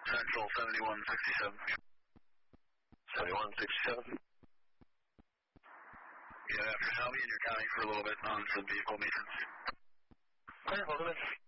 Central 7167. 7167? Yeah, after I'll be in your county for a little bit on some vehicle maintenance. Clear, hold it.